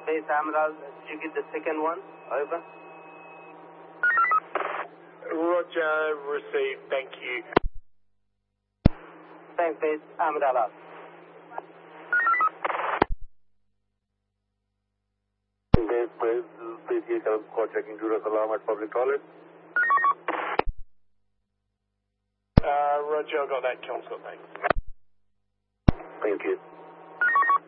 Base Amaral, did you get the second one? Over. Roger, received. Thank you. Thanks, Base Amaral out. Base, please. Please get help for checking to the alarm at public toilet. Roger, I got that. Kel's got that. Thank you.